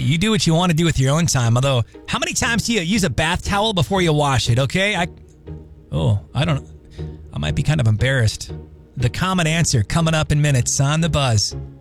You do what you want to do with your own time. Although, how many times do you use a bath towel before you wash it, okay? I don't. I might be kind of embarrassed. The common answer coming up in minutes on The Buzz.